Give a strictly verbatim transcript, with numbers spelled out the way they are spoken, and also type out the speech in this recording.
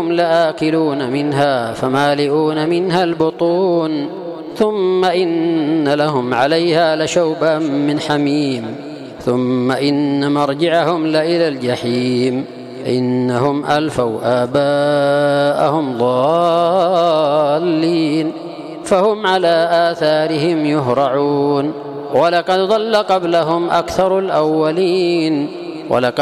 هم لآكلون منها فمالئون منها البطون ثم إن لهم عليها لشوبا من حميم ثم إن مرجعهم لإلى الجحيم إنهم ألفوا آباءهم ضالين فهم على آثارهم يهرعون ولقد ضل قبلهم أكثر الأولين ولقد